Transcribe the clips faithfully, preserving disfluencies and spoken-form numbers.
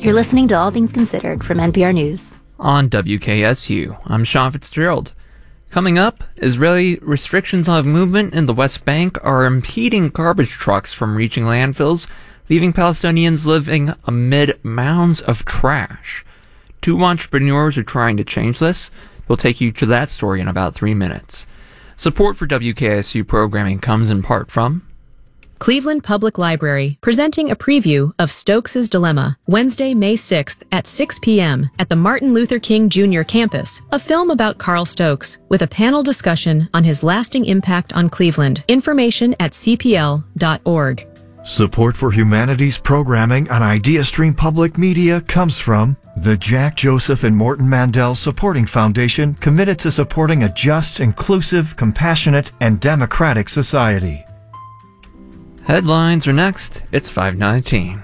You're listening to All Things Considered from N P R News. On W K S U, I'm Sean Fitzgerald. Coming up, Israeli restrictions on movement in the West Bank are impeding garbage trucks from reaching landfills, leaving Palestinians living amid mounds of trash. Two entrepreneurs are trying to change this. We'll take you to that story in about three minutes. Support for W K S U programming comes in part from Cleveland Public Library, presenting a preview of Stokes' Dilemma, Wednesday, May sixth at six p.m. at the Martin Luther King Junior campus, a film about Carl Stokes, with a panel discussion on his lasting impact on Cleveland. Information at c p l dot org. Support for humanities programming on IdeaStream Public Media comes from the Jack Joseph and Morton Mandel Supporting Foundation, committed to supporting a just, inclusive, compassionate, and democratic society. Headlines are next. It's five nineteen.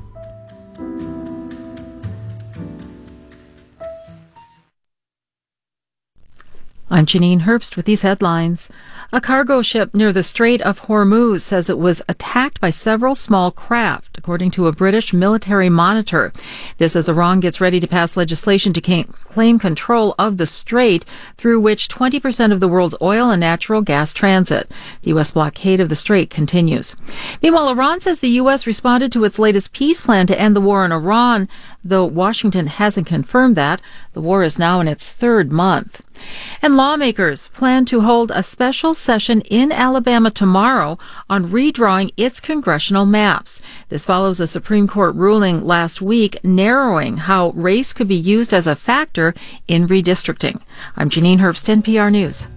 I'm Janine Herbst with these headlines. A cargo ship near the Strait of Hormuz says it was attacked by several small craft, according to a British military monitor. This as Iran gets ready to pass legislation to claim control of the strait, through which twenty percent of the world's oil and natural gas transit. The U S blockade of the strait continues. Meanwhile, Iran says the U S responded to its latest peace plan to end the war in Iran, though Washington hasn't confirmed that. The war is now in its third month. And lawmakers plan to hold a special session in Alabama tomorrow on redrawing its congressional maps. This follows a Supreme Court ruling last week narrowing how race could be used as a factor in redistricting. I'm Janine Herbst, N P R News.